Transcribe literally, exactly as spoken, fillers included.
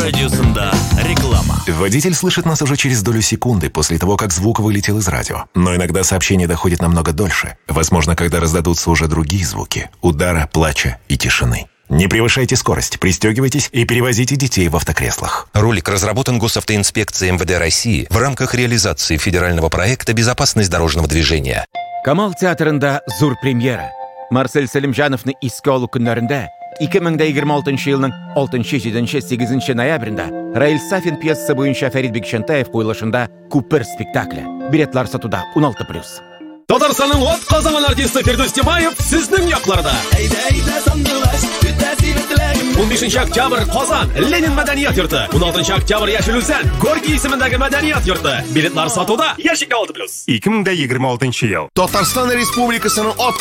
Авторадиосында реклама. Водитель слышит нас уже через долю секунды после того, как звук вылетел из радио. Но иногда сообщение доходит намного дольше. Возможно, когда раздадутся уже другие звуки – удара, плача и тишины. Не превышайте скорость, пристегивайтесь и перевозите детей в автокреслах. Ролик разработан Госавтоинспекцией эм вэ дэ России в рамках реализации федерального проекта «Безопасность дорожного движения». Камал театрында зур премьера. Марсель Селимжановны иске алу күннәрендә ике мең егерме алтынчы елның алтынчы, җиденче, сигезенче ноябрендә Раил Сафин пьесасы буенча Фәрит Бикшентаев куелышында «Күпер» спектакле. Билетлар сатуда он алты плюс. Татарстанның ат казанган артисты Фирдус Тимаев сезнең якларда. он бишенче октябрь Казан Ленин мәдәният йорты. он алтынчы октябрь Яшел Үзән Горький исемендәге мәдәният йорты. Билетлар сатуда. Яшик алты плюс. ике мең егерме алтынчы ел. Татарстан Республикасының ат